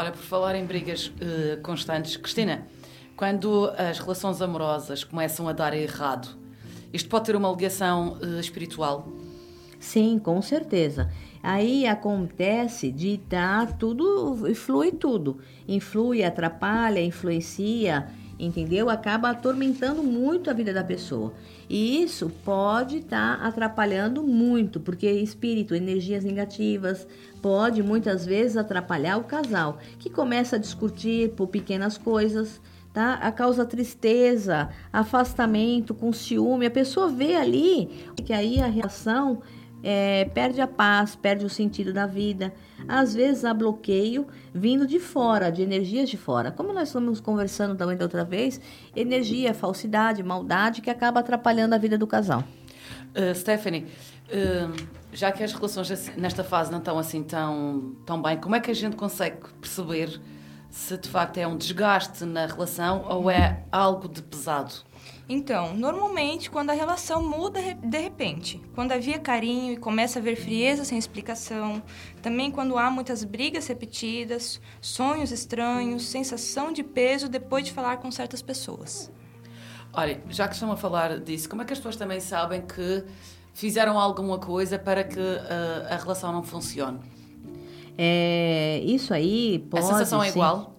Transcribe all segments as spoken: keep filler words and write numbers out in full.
Olha, por falar em brigas uh, constantes, Cristina, quando as relações amorosas começam a dar errado, isto pode ter uma ligação uh, espiritual? Sim, com certeza. Aí acontece de estar tudo, flui tudo. Influi, atrapalha, influencia, entendeu? Acaba atormentando muito a vida da pessoa. E isso pode estar atrapalhando muito, porque espírito, energias negativas, pode muitas vezes atrapalhar o casal, que começa a discutir por pequenas coisas, tá? A causa tristeza, afastamento, com ciúme. A pessoa vê ali que aí a relação É, perde a paz, perde o sentido da vida. Às vezes há bloqueio vindo de fora, de energias de fora. Como nós estamos conversando também da outra vez, energia, falsidade, maldade que acaba atrapalhando a vida do casal. Uh, Stephanie, uh, já que as relações nesta fase não estão assim tão, tão bem, como é que a gente consegue perceber se de facto é um desgaste na relação ou é algo de pesado? Então, normalmente, quando a relação muda de repente, quando havia carinho e começa a haver frieza sem explicação, também quando há muitas brigas repetidas, sonhos estranhos, sensação de peso depois de falar com certas pessoas. Olha, já que estão a falar disso, como é que as pessoas também sabem que fizeram alguma coisa para que uh, a relação não funcione? É, isso aí pode... A sensação é sim. igual?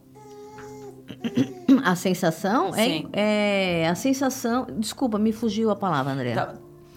A sensação é, é a sensação. Desculpa, me fugiu a palavra, André. Tá.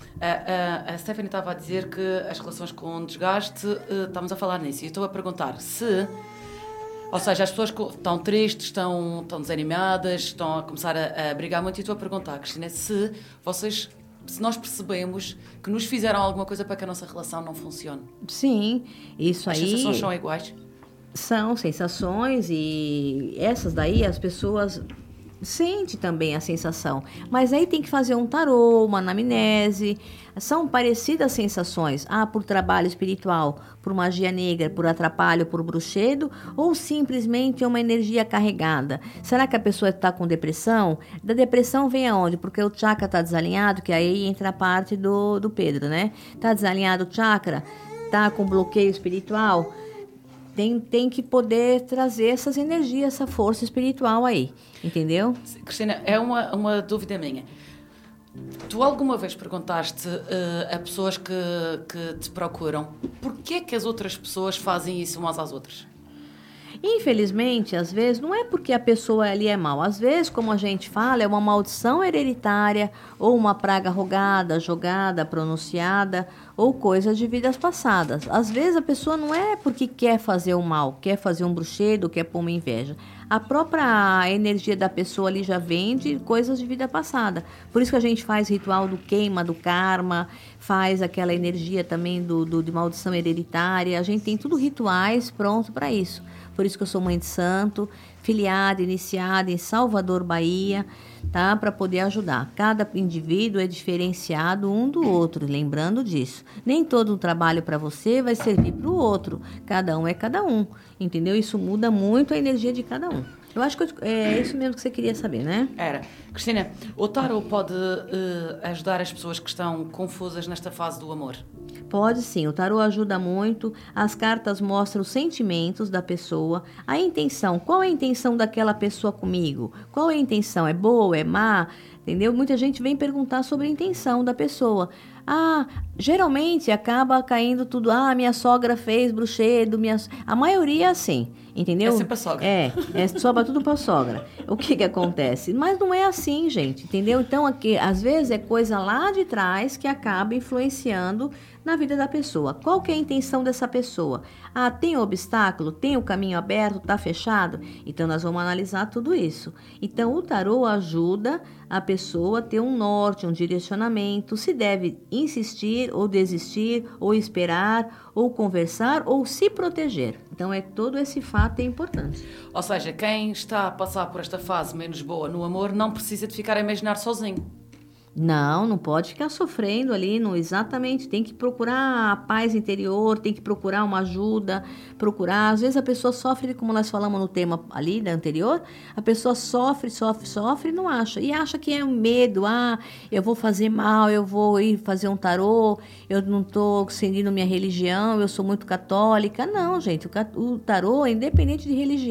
A, a, a Stephanie estava a dizer que as relações com desgaste, uh, estamos a falar nisso. E eu estou a perguntar se, ou seja, as pessoas estão tristes, estão, estão desanimadas, estão a começar a, a brigar muito. E estou a perguntar, Cristina, se vocês, se nós percebemos que nos fizeram alguma coisa para que a nossa relação não funcione. Sim, isso as aí. As sensações são iguais? São sensações e essas daí as pessoas sentem também a sensação. Mas aí tem que fazer um tarô, uma anamnese. São parecidas sensações. Ah, por trabalho espiritual, por magia negra, por atrapalho, por bruxedo, ou simplesmente é uma energia carregada. Será que a pessoa está com depressão? Da depressão vem aonde? Porque o chakra está desalinhado, que aí entra a parte do, do Pedro, né? Está desalinhado o chakra? Está com bloqueio espiritual? Tem, tem que poder trazer essas energias, essa força espiritual aí, entendeu? Cristina, é uma, uma dúvida minha. Tu alguma vez perguntaste uh, a pessoas que, que te procuram porquê que as outras pessoas fazem isso umas às outras? Infelizmente, às vezes, não é porque a pessoa ali é mal. Às vezes, como a gente fala, é uma maldição hereditária ou uma praga rogada, jogada, pronunciada ou coisas de vidas passadas. Às vezes, a pessoa não é porque quer fazer o mal, quer fazer um bruxedo, quer pôr uma inveja. A própria energia da pessoa ali já vem de coisas de vida passada. Por isso que a gente faz ritual do queima, do karma, faz aquela energia também do, do, de maldição hereditária. A gente tem tudo rituais pronto para isso. Por isso que eu sou mãe de santo, filiada, iniciada em Salvador, Bahia, tá? Para poder ajudar. Cada indivíduo é diferenciado um do outro, lembrando disso. Nem todo o trabalho para você vai servir para o outro. Cada um é cada um, entendeu? Isso muda muito a energia de cada um. Eu acho que eu, é isso mesmo que você queria saber, né? Era. Cristina, o tarot pode uh, ajudar as pessoas que estão confusas nesta fase do amor? Pode sim, o tarô ajuda muito, as cartas mostram os sentimentos da pessoa, a intenção, qual é a intenção daquela pessoa comigo? Qual é a intenção? É boa, é má? Entendeu? Muita gente vem perguntar sobre a intenção da pessoa. Ah, geralmente acaba caindo tudo, ah, minha sogra fez bruxedo, minha... a maioria é assim, entendeu? É sempre a sogra. É, é sobra tudo pra sogra. O que que acontece? Mas não é assim, gente, entendeu? Então, aqui, às vezes é coisa lá de trás que acaba influenciando na vida da pessoa. Qual que é a intenção dessa pessoa? Ah, tem obstáculo? Tem o caminho aberto? Tá fechado? Então, nós vamos analisar tudo isso. Então, o tarô ajuda a pessoa a ter um norte, um direcionamento, se deve insistir ou desistir, ou esperar, ou conversar, ou se proteger. Então, é todo esse fato é importante. Ou seja, quem está a passar por esta fase menos boa no amor não precisa de ficar a imaginar sozinho. Não, não pode ficar sofrendo ali, não, exatamente, tem que procurar a paz interior, tem que procurar uma ajuda, procurar, às vezes a pessoa sofre, como nós falamos no tema ali da anterior, a pessoa sofre, sofre, sofre e não acha, e acha que é um medo, ah, eu vou fazer mal, eu vou ir fazer um tarô, eu não estou seguindo minha religião, eu sou muito católica, não, gente, o tarô é independente de religião.